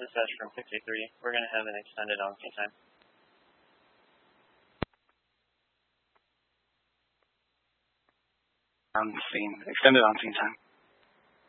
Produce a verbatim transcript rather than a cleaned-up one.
dispatch from sixty-three. We're going to have an extended on-scene time. On scene, extended on-scene time.